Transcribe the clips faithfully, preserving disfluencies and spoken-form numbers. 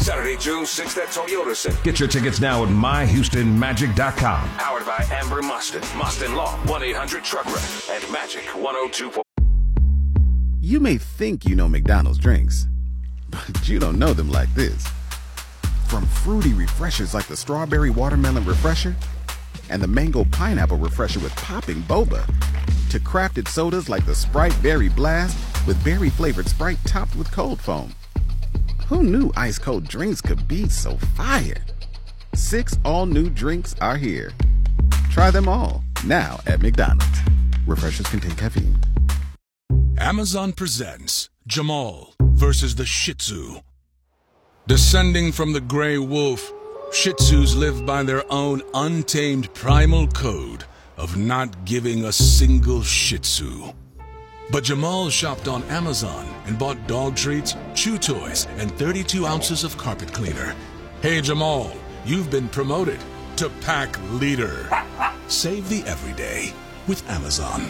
Saturday, June sixth at Toyota Center. Get your tickets now at my houston magic dot com. Powered by Amber Mustin, Mustin Law, one eight hundred truck rep, and Magic one oh two point four. You may think you know McDonald's drinks, but you don't know them like this. From fruity refreshers like the Strawberry Watermelon Refresher and the Mango Pineapple Refresher with popping boba, to crafted sodas like the Sprite Berry Blast with berry-flavored Sprite topped with cold foam. Who knew ice-cold drinks could be so fire? Six all-new drinks are here. Try them all, now at McDonald's. Refreshers contain caffeine. Amazon presents Jamal versus the Shih Tzu. Descending from the gray wolf, Shih Tzus live by their own untamed primal code of not giving a single Shih Tzu. But Jamal shopped on Amazon and bought dog treats, chew toys, and thirty-two ounces of carpet cleaner. Hey Jamal, you've been promoted to pack leader. Save the everyday with Amazon.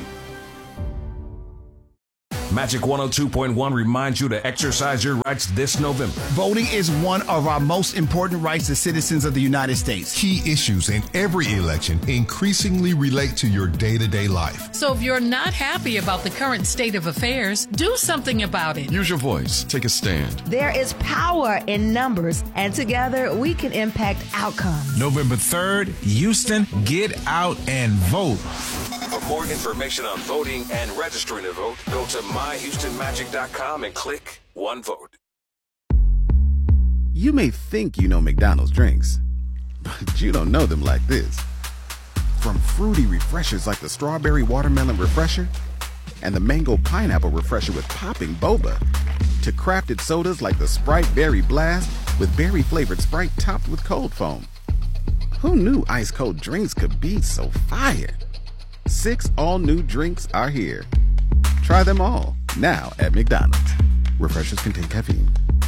Magic one oh two point one reminds you to exercise your rights this November. Voting is one of our most important rights as citizens of the United States. Key issues in every election increasingly relate to your day-to-day life. So if you're not happy about the current state of affairs, do something about it. Use your voice. Take a stand. There is power in numbers, and together we can impact outcomes. November third, Houston, get out and vote. For more information on voting and registering to vote, go to my houston magic dot com and click One Vote. You may think you know McDonald's drinks, but you don't know them like this. From fruity refreshers like the Strawberry Watermelon Refresher and the Mango Pineapple Refresher with popping boba, to crafted sodas like the Sprite Berry Blast with berry-flavored Sprite topped with cold foam. Who knew ice-cold drinks could be so fire? Six all-new drinks are here. Try them all, now at McDonald's. Refreshers contain caffeine.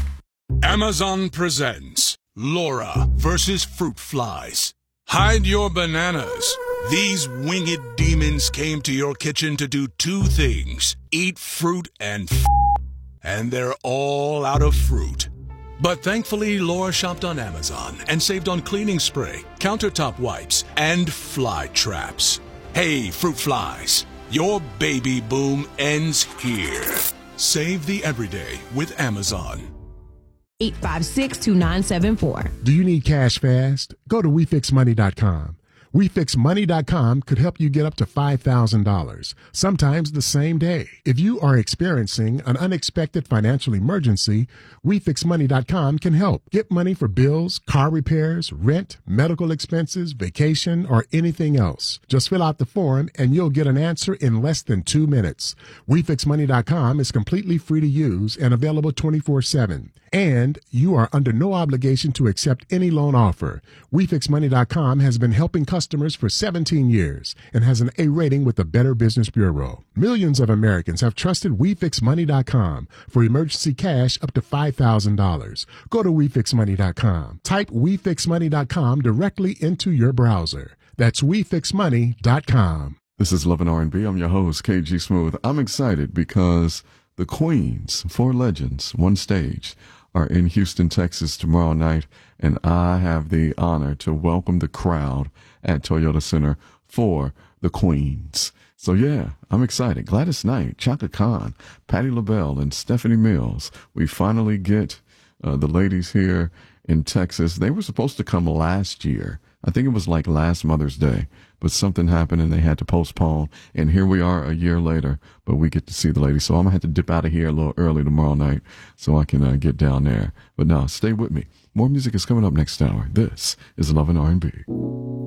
Amazon presents Laura versus Fruit Flies. Hide your bananas. These winged demons came to your kitchen to do two things: eat fruit and f***, and they're all out of fruit. But thankfully, Laura shopped on Amazon and saved on cleaning spray, countertop wipes, and fly traps. Hey, Fruit Flies, your baby boom ends here. Save the everyday with Amazon. eight five six, two nine seven four. Do you need cash fast? Go to we fix money dot com. we fix money dot com could help you get up to five thousand dollars, sometimes the same day. If you are experiencing an unexpected financial emergency, we fix money dot com can help. Get money for bills, car repairs, rent, medical expenses, vacation, or anything else. Just fill out the form and you'll get an answer in less than two minutes. we fix money dot com is completely free to use and available twenty-four seven. And you are under no obligation to accept any loan offer. we fix money dot com has been helping customers for seventeen years and has an A rating with the Better Business Bureau. Millions of Americans have trusted we fix money dot com for emergency cash up to five thousand dollars. Go to we fix money dot com. Type we fix money dot com directly into your browser. That's we fix money dot com. This is Love and R and B. I'm your host, K G Smooth. I'm excited because the Queens, four legends, one stage, are in Houston, Texas tomorrow night, and I have the honor to welcome the crowd at Toyota Center for the Queens. So yeah, I'm excited. Gladys Knight, Chaka Khan, Patti LaBelle, and Stephanie Mills. We finally get uh, the ladies here in Texas. They were supposed to come last year. I think it was like last Mother's Day, but something happened and they had to postpone. And here we are a year later, but we get to see the ladies. So I'm going to have to dip out of here a little early tomorrow night so I can uh, get down there. But no, stay with me. More music is coming up next hour. This is Love and R and B.